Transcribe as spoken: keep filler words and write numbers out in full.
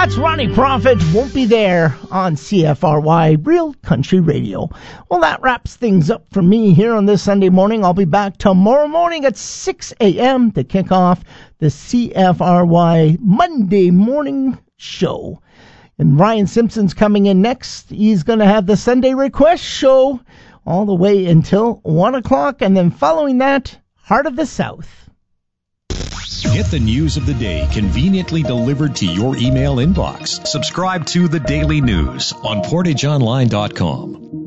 That's Ronnie Prophet, Won't Be There on C F R Y, Real Country Radio. Well, that wraps things up for me here on this Sunday morning. I'll be back tomorrow morning at six a.m. to kick off the C F R Y Monday morning show. And Ryan Simpson's coming in next. He's going to have the Sunday Request show all the way until one o'clock. And then following that, Heart of the South. Get the news of the day conveniently delivered to your email inbox. Subscribe to The Daily News on portage online dot com.